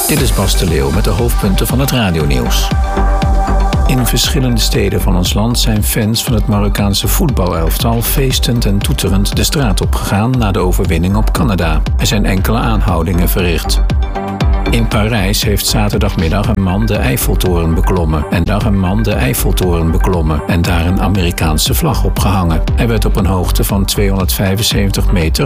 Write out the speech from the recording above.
Dit is Bas de Leeuw met de hoofdpunten van het radionieuws. In verschillende steden van ons land zijn fans van het Marokkaanse voetbalelftal feestend en toeterend de straat opgegaan na de overwinning op Canada. Er zijn enkele aanhoudingen verricht. In Parijs heeft zaterdagmiddag een man de Eiffeltoren beklommen en daar een Amerikaanse vlag opgehangen. Hij werd op een hoogte van 275 meter